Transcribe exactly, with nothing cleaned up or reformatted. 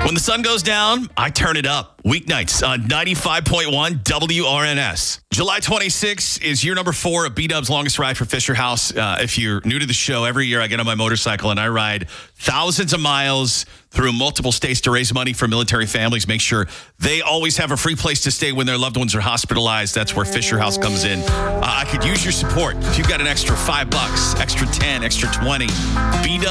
When the sun goes down, I turn it up. Weeknights on ninety-five point one W R N S. July twenty-sixth is year number four of B-Dub's longest ride for Fisher House. Uh, if you're new to the show, every year I get on my motorcycle and I ride thousands of miles through multiple states to raise money for military families. Make sure they always have a free place to stay when their loved ones are hospitalized. That's where Fisher House comes in. Uh, I could use your support. If you've got an extra five bucks, extra ten, extra twenty, B-Dub